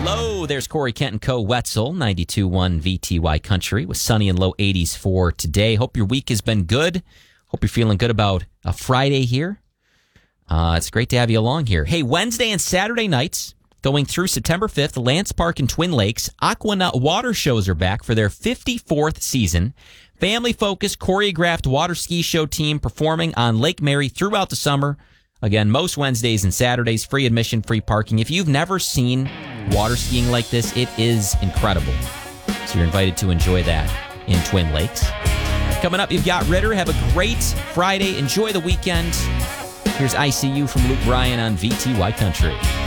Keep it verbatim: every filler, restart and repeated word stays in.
Hello, there's Corey Kent and Co. Wetzel, ninety-two point one V T Y Country with sunny and low eighties for today. Hope your week has been good. Hope you're feeling good about a Friday here. Uh, it's great to have you along here. Hey, Wednesday and Saturday nights, going through September fifth, Lance Park and Twin Lakes, Aquanut water shows are back for their fifty-fourth season. Family-focused, choreographed water ski show team performing on Lake Mary throughout the summer. Again, most Wednesdays and Saturdays, free admission, free parking. If you've never seen water skiing like this, it is incredible. So you're invited to enjoy that in Twin Lakes. Coming up, you've got Ritter. Have a great Friday. Enjoy the weekend. Here's I C U from Luke Bryan on V T Y Country.